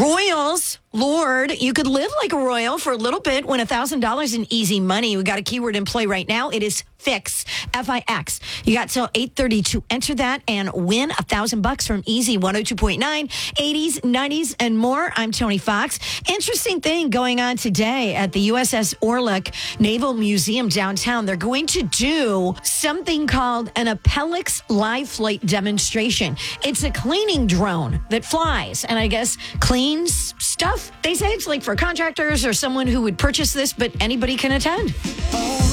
Royals, Lord, you could live like a royal for a little bit. Win $1,000 in easy money. We got a keyword in play right now. It is Fix, F-I-X. You got till 8:30 to enter that and win $1,000 from Easy 102.9, 80s, 90s, and more. I'm Tony Fox. Interesting thing going on today at the USS Orluk Naval Museum downtown. They're going to do something called an Apelix live flight demonstration. It's a cleaning drone that flies and I guess cleans stuff. They say it's like for contractors or someone who would purchase this, but anybody can attend.